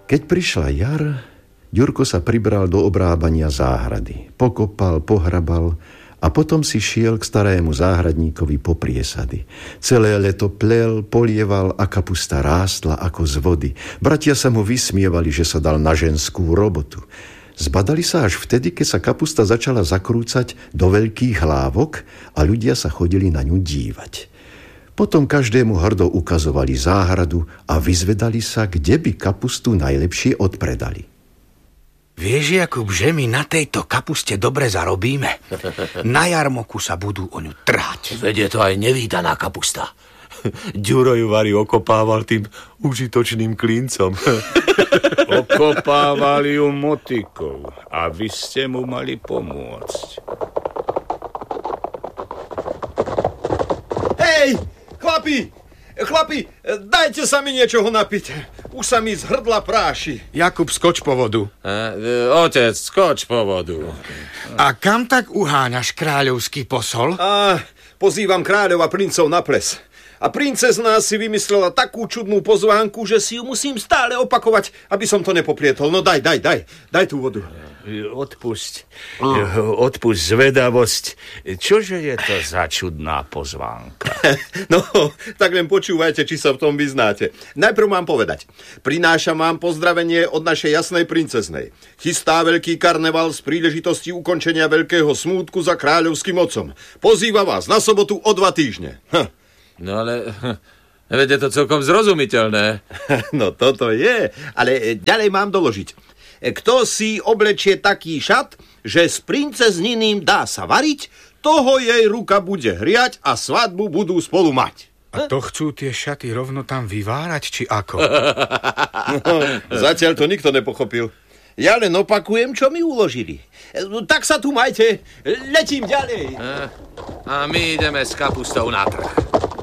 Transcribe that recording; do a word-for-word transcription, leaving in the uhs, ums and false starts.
Keď prišla jar, Ďurko sa pribral do obrábania záhrady. Pokopal, pohrabal a potom si šiel k starému záhradníkovi po priesady. Celé leto plel, polieval a kapusta rástla ako z vody. Bratia sa mu vysmievali, že sa dal na ženskú robotu. Zbadali sa až vtedy, keď sa kapusta začala zakrúcať do veľkých hlávok a ľudia sa chodili na ňu dívať. Potom každému hrdo ukazovali záhradu a vyzvedali sa, kde by kapustu najlepšie odpredali. Vieš, Jakub, že my na tejto kapuste dobre zarobíme? Na jarmoku sa budú o ňu trhať. Veď je to aj nevítaná kapusta. Ďuro ju Vary okopával tým užitočným klincom. Okopávali ju motikou a vy ste mu mali pomôcť. Hej, chlapi, chlapi, dajte sa mi niečoho napiť. Už sa mi z hrdla práši. Jakub, skoč po vodu. A, otec, skoč po vodu. A kam tak uháňaš kráľovský posol? A pozývam kráľov a princov na ples. A princezná si vymyslela takú čudnú pozvánku, že si ju musím stále opakovať, aby som to nepoplietol. No daj, daj, daj, daj tú vodu. Odpusť, odpusť zvedavosť. Čože je to za čudná pozvánka? No, tak len počúvajte, či sa v tom vyznáte. Najprv mám povedať. Prinášam vám pozdravenie od našej jasnej princeznej. Chystá veľký karneval z príležitosti ukončenia veľkého smútku za kráľovským otcom. Pozýva vás na sobotu o dva týždne. Hm. No ale... Veď je to celkom zrozumiteľné. No toto je, ale ďalej mám doložiť. Kto si oblečie taký šat, že s princezniným dá sa variť, toho jej ruka bude hriať a svadbu budú spolu mať. A to chcú tie šaty rovno tam vyvárať, či ako? No, zatiaľ to nikto nepochopil. Ja len opakujem, čo mi uložili. Tak sa tu majte, letím ďalej. A my ideme s kapustou na trh.